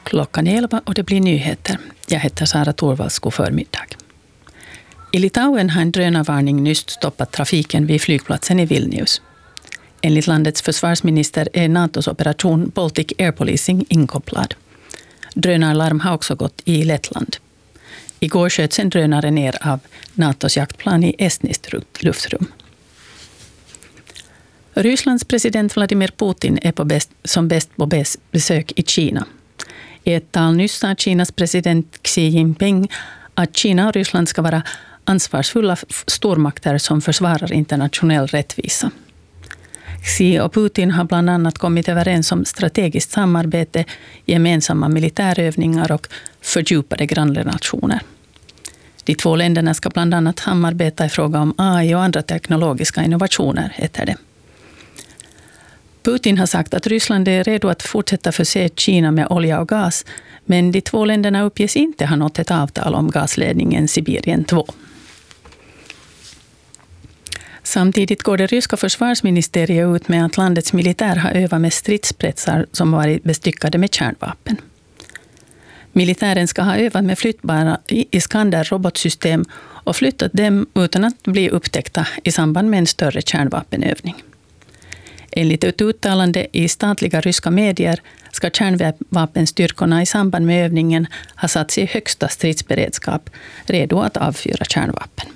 Klockan 11 och det blir nyheter. Jag heter Sara Torvalds, god förmiddag. I Litauen har en drönarvarning nyss stoppat trafiken vid flygplatsen i Vilnius. Enligt landets försvarsminister är NATOs operation Baltic Air Policing inkopplad. Drönarlarm har också gått i Lettland. Igår sköts en drönare ner av NATOs jaktplan i estniskt luftrum. Rysslands president Vladimir Putin är som bäst på besök i Kina. I ett tal nyss sa Kinas president Xi Jinping att Kina och Ryssland ska vara ansvarsfulla stormakter som försvarar internationell rättvisa. Xi och Putin har bland annat kommit överens om strategiskt samarbete, gemensamma militärövningar och fördjupade grannrelationer. De två länderna ska bland annat samarbeta i fråga om AI och andra teknologiska innovationer, heter det. Putin har sagt att Ryssland är redo att fortsätta förse Kina med olja och gas, men de två länderna uppges inte ha nått ett avtal om gasledningen Sibirien 2. Samtidigt går det ryska försvarsministeriet ut med att landets militär har övat med stridsspetsar som varit bestyckade med kärnvapen. Militären ska ha övat med flyttbara Iskander-robotsystem och flyttat dem utan att bli upptäckta i samband med en större kärnvapenövning. Enligt ett uttalande i statliga ryska medier ska kärnvapenstyrkorna i samband med övningen ha satt sig i högsta stridsberedskap, redo att avfyra kärnvapen.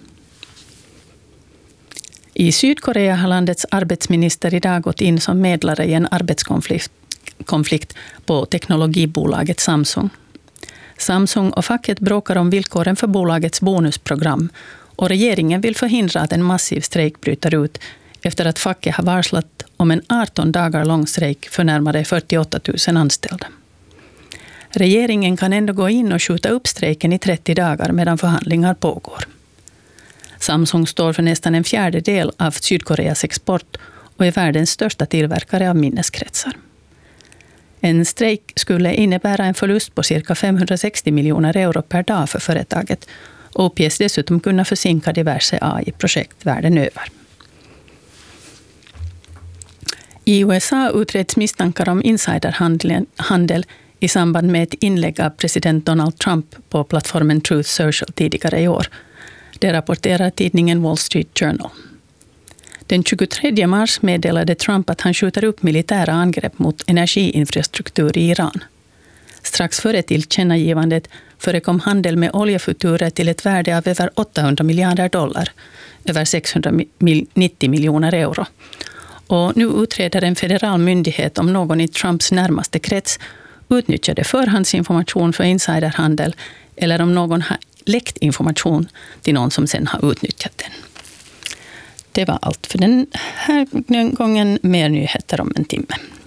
I Sydkorea har landets arbetsminister idag gått in som medlare i en arbetskonflikt på teknologibolaget Samsung. Samsung och facket bråkar om villkoren för bolagets bonusprogram och regeringen vill förhindra att en massiv strejk bryter ut efter att facket har varslat om en 18 dagar lång strejk för närmare 48 000 anställda. Regeringen kan ändå gå in och skjuta upp strejken i 30 dagar medan förhandlingar pågår. Samsung står för nästan en fjärdedel av Sydkoreas export och är världens största tillverkare av minneskretsar. En strejk skulle innebära en förlust på cirka 560 miljoner euro per dag för företaget och uppges dessutom kunna försinka diverse AI-projekt världen över. I USA utreds misstankar om insiderhandel i samband med ett inlägg av president Donald Trump på plattformen Truth Social tidigare i år. Det rapporterar tidningen Wall Street Journal. Den 23 mars meddelade Trump att han skjuter upp militära angrepp mot energiinfrastruktur i Iran. Strax före tillkännagivandet förekom handel med oljefuturer till ett värde av över 800 miljarder dollar, över 690 miljoner euro. Och nu utreder en federal myndighet om någon i Trumps närmaste krets utnyttjade förhandsinformation för insiderhandel eller om någon har läckt information till någon som sedan har utnyttjat den. Det var allt för den här gången. Mer nyheter om en timme.